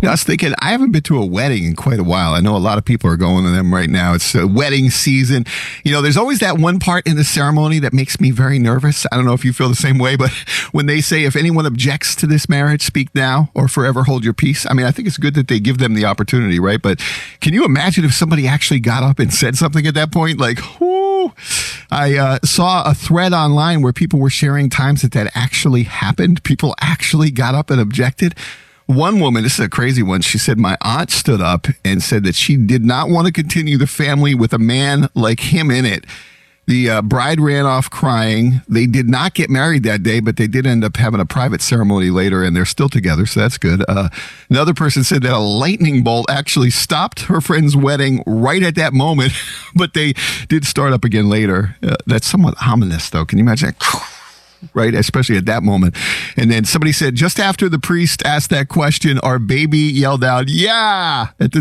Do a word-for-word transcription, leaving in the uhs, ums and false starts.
You know, I was thinking, I haven't been to a wedding in quite a while. I know a lot of people are going to them right now. It's uh, wedding season. You know, there's always that one part in the ceremony that makes me very nervous. I don't know if you feel the same way, but when they say, if anyone objects to this marriage, speak now or forever hold your peace. I mean, I think it's good that they give them the opportunity, right? But can you imagine if somebody actually got up and said something at that point? Like, whoo. I uh, saw a thread online where people were sharing times that that actually happened. People actually got up and objected. One woman, this is a crazy one, she said, my aunt stood up and said that she did not want to continue the family with a man like him in it. The uh, bride ran off crying. They did not get married that day, but they did end up having a private ceremony later, and they're still together, so that's good. Uh, another person said that a lightning bolt actually stopped her friend's wedding right at that moment, but they did start up again later. Uh, that's somewhat ominous, though. Can you imagine that? Right, especially at that moment. And then somebody said, just after the priest asked that question, our baby yelled out, yeah, at the